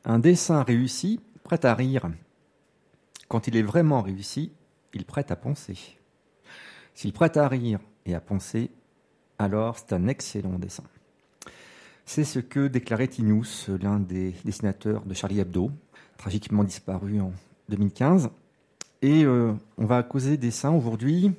Un dessin réussi prête à rire. Quand il est vraiment réussi, il prête à penser. S'il prête à rire et à penser, alors c'est un excellent dessin. C'est ce que déclarait Tinous, l'un des dessinateurs de Charlie Hebdo, tragiquement disparu en 2015. Et on va causer dessin aujourd'hui,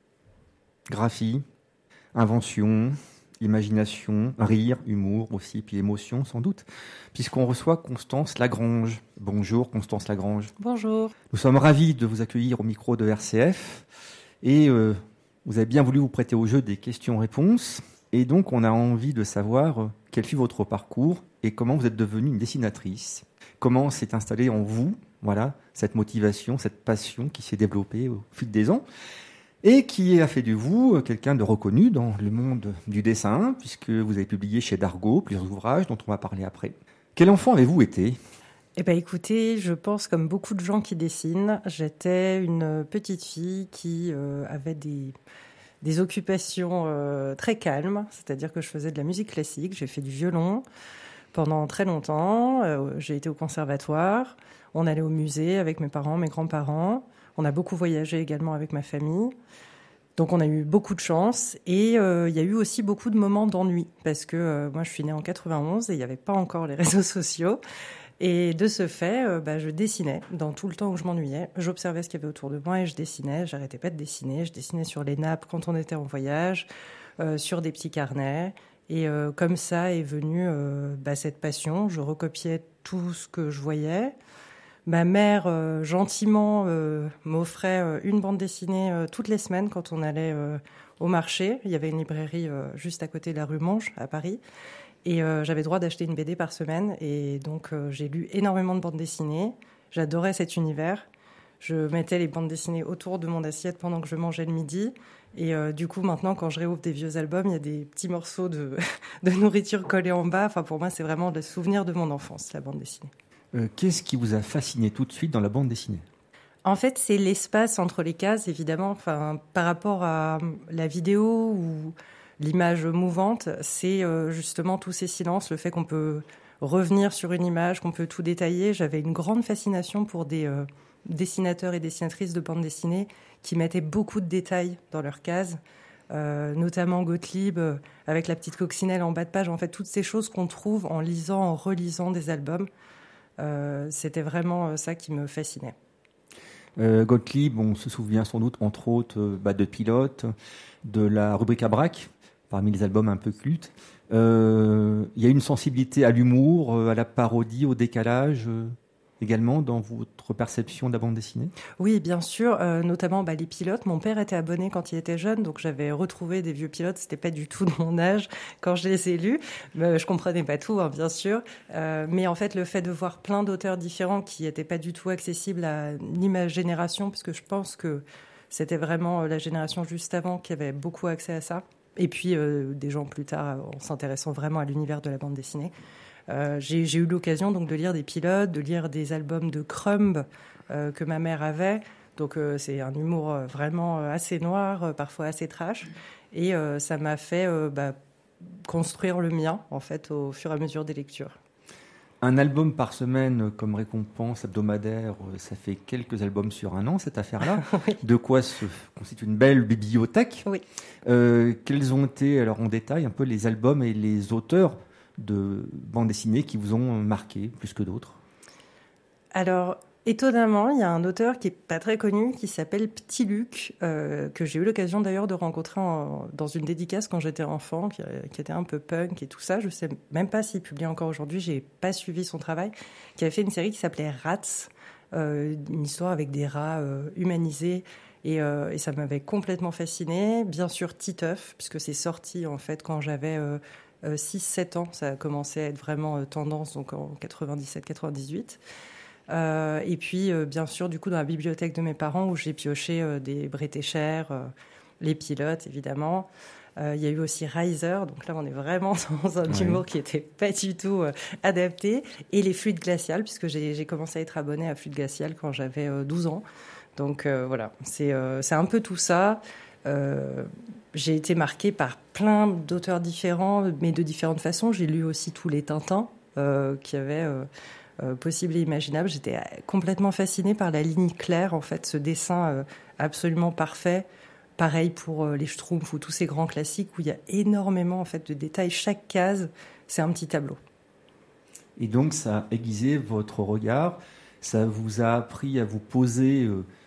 graphie, invention, imagination, rire, humour aussi, puis émotion sans doute, puisqu'on reçoit Constance Lagrange. Bonjour Constance Lagrange. Bonjour. Nous sommes ravis de vous accueillir au micro de RCF et vous avez bien voulu vous prêter au jeu des questions-réponses. Et donc on a envie de savoir quel fut votre parcours et comment vous êtes devenue une dessinatrice. Comment s'est installée en vous, voilà, cette motivation, cette passion qui s'est développée au fil des ans et qui a fait de vous quelqu'un de reconnu dans le monde du dessin, puisque vous avez publié chez Dargaud plusieurs ouvrages dont on va parler après. Quel enfant avez-vous été ? Eh bien, écoutez, je pense comme beaucoup de gens qui dessinent, j'étais une petite fille qui avait des occupations très calmes, c'est-à-dire que je faisais de la musique classique, j'ai fait du violon pendant très longtemps, j'ai été au conservatoire, on allait au musée avec mes parents, mes grands-parents, on a beaucoup voyagé également avec ma famille. Donc on a eu beaucoup de chance et il y a eu aussi beaucoup de moments d'ennui parce que moi je suis née en 91 et il n'y avait pas encore les réseaux sociaux. Et de ce fait, je dessinais dans tout le temps où je m'ennuyais. J'observais ce qu'il y avait autour de moi et je dessinais. J'arrêtais pas de dessiner. Je dessinais sur les nappes quand on était en voyage, sur des petits carnets. Et comme ça est venue cette passion. Je recopiais tout ce que je voyais. Ma mère, gentiment, m'offrait une bande dessinée toutes les semaines quand on allait au marché. Il y avait une librairie juste à côté de la rue Monge, à Paris. Et j'avais droit d'acheter une BD par semaine. Et donc, j'ai lu énormément de bandes dessinées. J'adorais cet univers. Je mettais les bandes dessinées autour de mon assiette pendant que je mangeais le midi. Et du coup, maintenant, quand je réouvre des vieux albums, il y a des petits morceaux de nourriture collés en bas. Enfin, pour moi, c'est vraiment le souvenir de mon enfance, la bande dessinée. Qu'est-ce qui vous a fasciné tout de suite dans la bande dessinée ? En fait, c'est l'espace entre les cases, évidemment. Enfin, par rapport à la vidéo ou l'image mouvante, c'est justement tous ces silences, le fait qu'on peut revenir sur une image, qu'on peut tout détailler. J'avais une grande fascination pour des dessinateurs et dessinatrices de bande dessinée qui mettaient beaucoup de détails dans leurs cases, notamment Gottlieb, avec la petite coccinelle en bas de page. En fait, toutes ces choses qu'on trouve en lisant, en relisant des albums. C'était vraiment ça qui me fascinait. Gottlieb, on se souvient sans doute entre autres de Pilote, de la rubrique à braque, parmi les albums un peu cultes. Il y a une sensibilité à l'humour, à la parodie, au décalage également dans votre perception de la bande dessinée ? Oui, bien sûr, notamment les pilotes. Mon père était abonné quand il était jeune, donc j'avais retrouvé des vieux pilotes. C'était pas du tout de mon âge quand je les ai lus. Je comprenais pas tout, hein, bien sûr. Mais en fait, le fait de voir plein d'auteurs différents qui n'étaient pas du tout accessibles ni ma génération, parce que je pense que c'était vraiment la génération juste avant qui avait beaucoup accès à ça. Et puis, des gens plus tard, en s'intéressant vraiment à l'univers de la bande dessinée. J'ai eu l'occasion donc de lire des pilotes, de lire des albums de Crumb que ma mère avait. Donc c'est un humour vraiment assez noir, parfois assez trash. Et ça m'a fait construire le mien, en fait, au fur et à mesure des lectures. Un album par semaine comme récompense hebdomadaire, ça fait quelques albums sur un an, cette affaire-là. Oui. De quoi se constitue une belle bibliothèque. Oui. Quels ont été, alors en détail, un peu les albums et les auteurs de bande dessinée qui vous ont marqué plus que d'autres ? Alors, étonnamment, il y a un auteur qui n'est pas très connu, qui s'appelle Petit Luc, que j'ai eu l'occasion d'ailleurs de rencontrer dans une dédicace quand j'étais enfant, qui était un peu punk et tout ça. Je ne sais même pas s'il publie encore aujourd'hui, je n'ai pas suivi son travail, qui avait fait une série qui s'appelait Rats, une histoire avec des rats humanisés. Et ça m'avait complètement fascinée. Bien sûr, Titeuf, puisque c'est sorti en fait quand j'avais 6-7 ans. Ça a commencé à être vraiment tendance, donc en 97-98. Et puis, bien sûr, du coup, dans la bibliothèque de mes parents, où j'ai pioché des Bretécher, les pilotes, évidemment. Il y a eu aussi Riser, donc là, on est vraiment dans un humour qui n'était pas du tout adapté. Et les Fluides Glaciales, puisque j'ai commencé à être abonnée à Fluides Glaciales quand j'avais 12 ans. Donc voilà, c'est un peu tout ça. J'ai été marquée par plein d'auteurs différents, mais de différentes façons. J'ai lu aussi tous les Tintins qu'il y avait possibles et imaginables. J'étais complètement fascinée par la ligne claire, en fait, ce dessin absolument parfait. Pareil pour les Schtroumpfs ou tous ces grands classiques où il y a énormément en fait de détails. Chaque case, c'est un petit tableau. Et donc, ça a aiguisé votre regard. Ça vous a appris à vous poser